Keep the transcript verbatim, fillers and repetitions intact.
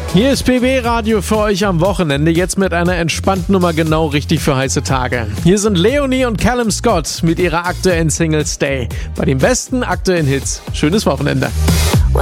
Hier ist B B Radio für euch am Wochenende, jetzt mit einer entspannten Nummer genau richtig für heiße Tage. Hier sind Leonie und Callum Scott mit ihrer aktuellen Single Stay. Bei den besten aktuellen Hits. Schönes Wochenende.